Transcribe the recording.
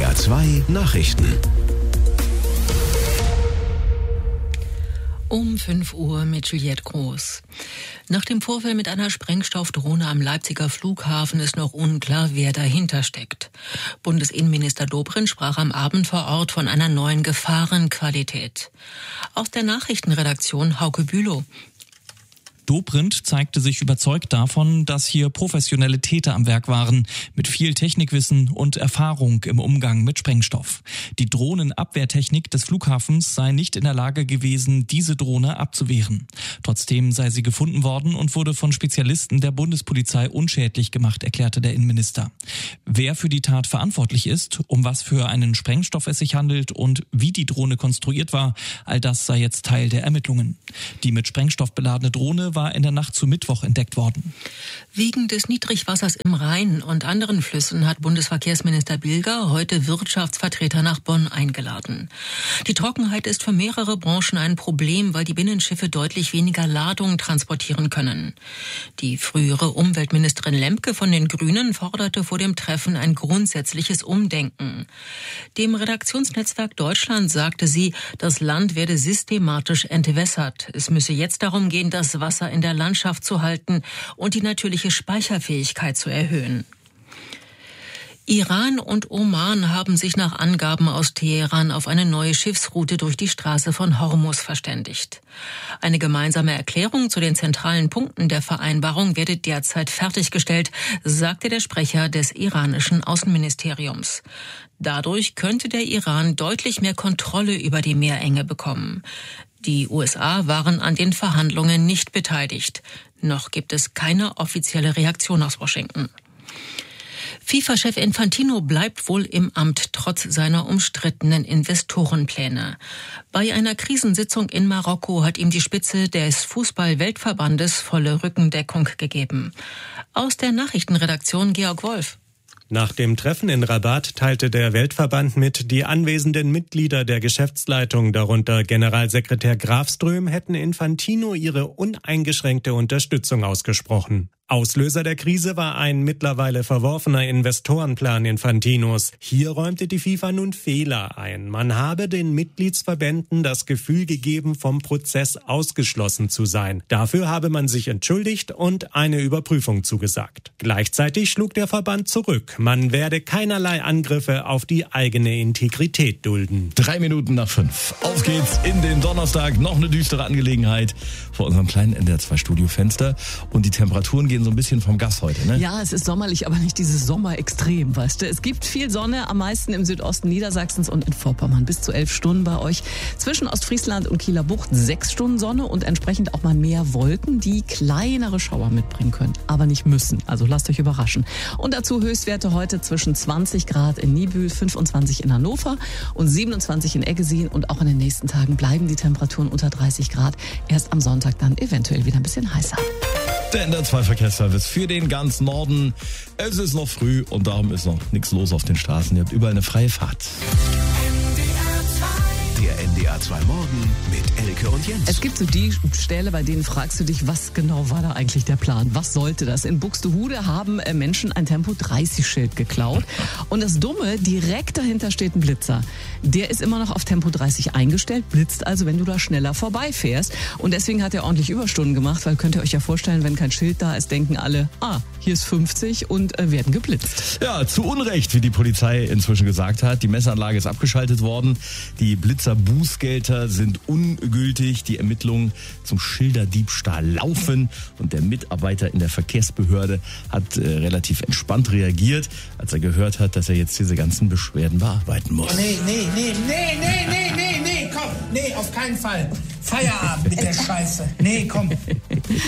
NDR 2 Nachrichten. Um 5 Uhr mit Juliette Groß. Nach dem Vorfall mit einer Sprengstoffdrohne am Leipziger Flughafen ist noch unklar, wer dahinter steckt. Bundesinnenminister Dobrindt sprach am Abend vor Ort von einer neuen Gefahrenqualität. Aus der Nachrichtenredaktion Hauke Bülow. Dobrindt zeigte sich überzeugt davon, dass hier professionelle Täter am Werk waren, mit viel Technikwissen und Erfahrung im Umgang mit Sprengstoff. Die Drohnenabwehrtechnik des Flughafens sei nicht in der Lage gewesen, diese Drohne abzuwehren. Trotzdem sei sie gefunden worden und wurde von Spezialisten der Bundespolizei unschädlich gemacht, erklärte der Innenminister. Wer für die Tat verantwortlich ist, um was für einen Sprengstoff es sich handelt und wie die Drohne konstruiert war, all das sei jetzt Teil der Ermittlungen. Die mit Sprengstoff beladene Drohne war in der Nacht zu Mittwoch entdeckt worden. Wegen des Niedrigwassers im Rhein und anderen Flüssen hat Bundesverkehrsminister Bilger heute Wirtschaftsvertreter nach Bonn eingeladen. Die Trockenheit ist für mehrere Branchen ein Problem, weil die Binnenschiffe deutlich weniger Ladung transportieren können. Die frühere Umweltministerin Lemke von den Grünen forderte vor dem Treffen ein grundsätzliches Umdenken. Dem Redaktionsnetzwerk Deutschland sagte sie, das Land werde systematisch entwässert. Es müsse jetzt darum gehen, das Wasser in der Landschaft zu halten und die natürliche Speicherfähigkeit zu erhöhen. Iran und Oman haben sich nach Angaben aus Teheran auf eine neue Schiffsroute durch die Straße von Hormuz verständigt. Eine gemeinsame Erklärung zu den zentralen Punkten der Vereinbarung werde derzeit fertiggestellt, sagte der Sprecher des iranischen Außenministeriums. Dadurch könnte der Iran deutlich mehr Kontrolle über die Meerenge bekommen. Die USA waren an den Verhandlungen nicht beteiligt. Noch gibt es keine offizielle Reaktion aus Washington. FIFA-Chef Infantino bleibt wohl im Amt trotz seiner umstrittenen Investorenpläne. Bei einer Krisensitzung in Marokko hat ihm die Spitze des Fußball-Weltverbandes volle Rückendeckung gegeben. Aus der Nachrichtenredaktion Georg Wolf. Nach dem Treffen in Rabat teilte der Weltverband mit, die anwesenden Mitglieder der Geschäftsleitung, darunter Generalsekretär Grafström, hätten Infantino ihre uneingeschränkte Unterstützung ausgesprochen. Auslöser der Krise war ein mittlerweile verworfener Investorenplan Infantinos. Hier räumte die FIFA nun Fehler ein. Man habe den Mitgliedsverbänden das Gefühl gegeben, vom Prozess ausgeschlossen zu sein. Dafür habe man sich entschuldigt und eine Überprüfung zugesagt. Gleichzeitig schlug der Verband zurück. Man werde keinerlei Angriffe auf die eigene Integrität dulden. 5:03. Auf geht's in den Donnerstag. Noch eine düstere Angelegenheit vor unserem kleinen NDR 2 Studiofenster. Und die Temperaturen gehen so ein bisschen vom Gas heute, ne? Ja, es ist sommerlich, aber nicht dieses Sommerextrem, weißt du. Es gibt viel Sonne, am meisten im Südosten Niedersachsens und in Vorpommern. Bis zu 11 Stunden bei euch. Zwischen Ostfriesland und Kieler Bucht 6 Stunden Sonne und entsprechend auch mal mehr Wolken, die kleinere Schauer mitbringen können. Aber nicht müssen, also lasst euch überraschen. Und dazu Höchstwerte heute zwischen 20 Grad in Niebüll, 25 in Hannover und 27 in Eggesin. Und auch in den nächsten Tagen bleiben die Temperaturen unter 30 Grad. Erst am Sonntag dann eventuell wieder ein bisschen heißer. Der NDR 2 Verkehrsservice für den ganzen Norden. Es ist noch früh und darum ist noch nichts los auf den Straßen. Ihr habt überall eine freie Fahrt. Der NDR 2 Morgen mit Elke und Jens. Es gibt so die Stelle, bei denen fragst du dich, was genau war da eigentlich der Plan? Was sollte das? In Buxtehude haben Menschen ein Tempo-30-Schild geklaut. Und das Dumme, direkt dahinter steht ein Blitzer. Der ist immer noch auf Tempo 30 eingestellt, blitzt also, wenn du da schneller vorbeifährst. Und deswegen hat er ordentlich Überstunden gemacht, weil könnt ihr euch ja vorstellen, wenn kein Schild da ist, denken alle, hier ist 50 und werden geblitzt. Ja, zu Unrecht, wie die Polizei inzwischen gesagt hat. Die Messanlage ist abgeschaltet worden. Die Blitzerbußgelder sind ungültig. Die Ermittlungen zum Schilderdiebstahl laufen. Und der Mitarbeiter in der Verkehrsbehörde hat relativ entspannt reagiert, als er gehört hat, dass er jetzt diese ganzen Beschwerden bearbeiten muss. Nee, komm, nee, auf keinen Fall. Feierabend mit der Scheiße. Nee, komm.